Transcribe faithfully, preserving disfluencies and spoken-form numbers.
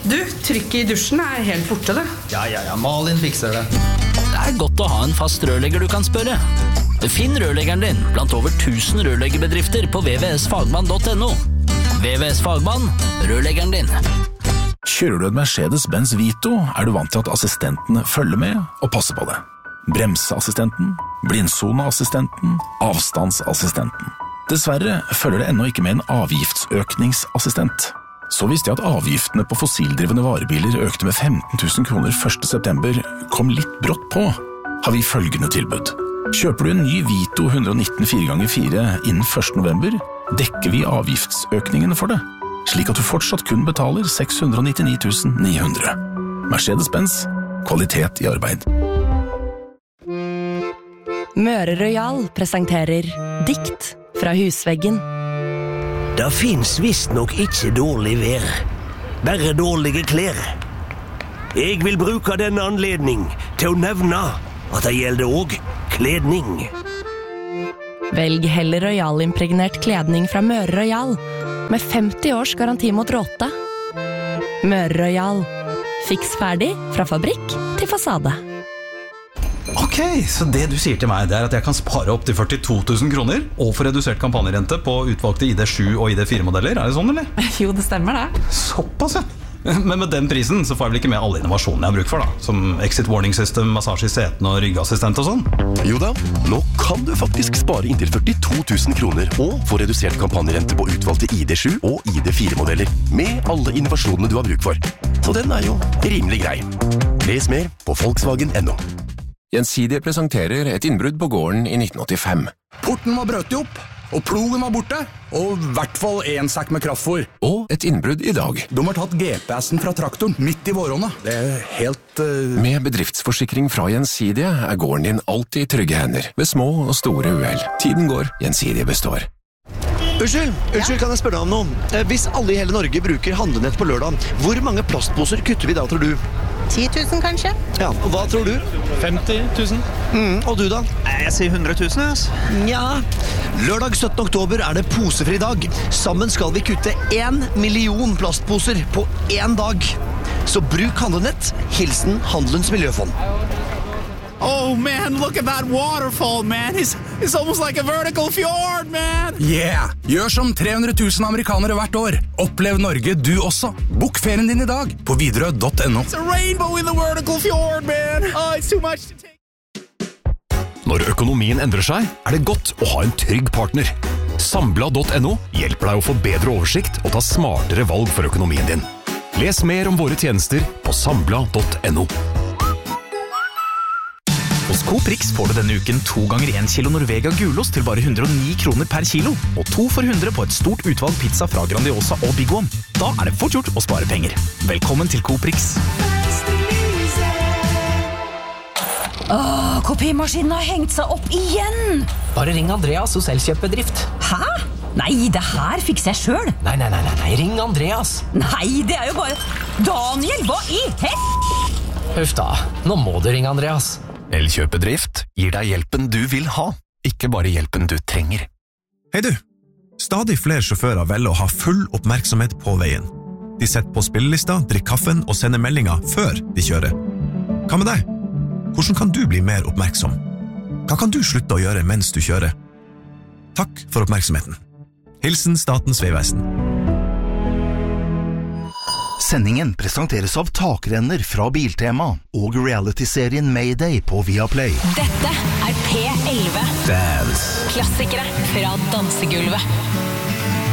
Du, trykket i dusjen er helt borte det. Ja, ja, ja, Malin fikser det. Det er godt å ha en fast rørlegger du kan spørre. Finn rørleggeren din blant over tusen rørleggerbedrifter på v v s fagmann punktum n o. V V S Fagmann, rørleggeren din. Kjører du en Mercedes-Benz Vito, er du vant til at assistentene følger med og passer på det. Bremseassistenten, blindsoneassistenten, avstandsassistenten. Dessverre følger det ennå ikke med en avgiftsøkningsassistent. Så visste jeg at avgiftene på fossildrivende varebiler økte med femten tusen kroner første september, kom litt brått på, har vi følgende tilbud. Kjøper du en ny Vito one nineteen fire ganger fire innen første november, dekker vi avgiftsøkningene for det, slik at du fortsatt kun betaler seks hundre nittini tusen ni hundre. Mercedes-Benz, kvalitet i arbeid. Møre Royal presenterer Dikt fra husveggen. Det finns visst nok ikke dårlig vær, bare dårlige klær. Jeg vil bruke denne anledning til å nevne at det gjelder også kledning. Velg heller Royal-impregnert kledning fra Møre Royal, med femti års garanti mot råte. Møre Royal. Fiks ferdig fra fabrikk til fasade. Ok, så det du sier til meg, det er at jeg kan spare opp til førtito tusen kroner og få redusert kampanjerente på utvalgte I D sju og I D fire modeller. Er det sånn, eller? Jo, det stemmer det. Såpass, ja. Men med den prisen så får jeg vel ikke med alle innovasjonene jeg har bruk for, da. Som exit warning system, massasje i seten og ryggassistent og sånn. Jo da, nå kan du faktisk spare inntil førtito tusen kroner og få redusert kampanjerente på utvalgte I D sju og I D fire modeller med alle innovasjonene du har bruk for. Så den er jo rimelig grei. Les mer på Volkswagen punktum no. Gjensidige presenterer et innbrudd på gården I nitten åttifem. Porten var brøtt opp, og plogen var borte, og I hvert fall en sekk med kraftfôr. Og et innbrudd I dag. De har tatt G P S-en fra traktoren midt I våronna. Det er helt... Uh... Med bedriftsforsikring fra Gjensidige er gården din alltid I trygge hender, ved små og store uheld. Tiden går, Gjensidige består. Unnskyld, unnskyld, kan jeg spørre deg om noe? Hvis alle I hele Norge bruker handlenett på lørdag, hvor mange plastposer kutter vi da, tror du? ti tusen kanskje? Ja, og hva tror du? femti tusen. Mm, og du da? Jeg sier hundre tusen, ass. Ja, lørdag syttende oktober er det posefri dag. Sammen skal vi kutte en million plastposer på en dag. Så bruk handlenett, hilsen Handelens Miljøfond. Oh man, look at that waterfall, man. It's, it's almost like a vertical fjord, man. Yeah! Gjør som tre hundre tusen amerikanere hvert år. Opplev Norge du også. Bok ferien din I dag på Widerøe punktum no. It's a rainbow in the vertical fjord, man. Oh, it's too much to take. Når økonomien endrer seg, er det godt å ha en trygg partner. Sambla punktum no hjelper deg å få bedre oversikt og ta smartere valg for økonomien din. Les mer om våre tjenester på Sambla punktum no. Hos Coop Rix får du denne uken to ganger en kilo Norvega gulost til bare hundre og ni kroner per kilo, og to for hundre på et stort utvalg pizza fra Grandiosa og Big One. Da er det fort gjort å spare penger. Velkommen til Coop Rix. Åh, kopimaskinen har hengt seg opp igjen! Bare ring Andreas hos Elkjøp-bedrift. Hæ? Nei, det her fikser jeg selv. Nei, nei, nei, nei, ring Andreas. Nei, det er jo bare... Daniel, hva I hel... Huff da, nå må du ringe Andreas. Elkjøp-bedrift gir deg hjelpen du vil ha, ikke bare hjelpen du trenger. Hei du! Stadig flere sjåfører velger å ha full oppmerksomhet på veien. De setter på spillelista, drikker kaffen og sender meldinger før de kjører. Hva med deg? Hvordan kan du bli mer oppmerksom? Hva kan du slutte å gjøre mens du kjører? Takk for oppmerksomheten. Hilsen Statens Vegvesen. Sendingen presenteres av takrenner fra Biltema og reality-serien Mayday på Viaplay. Dette er P elleve. Dance. Klassikere fra dansegulvet.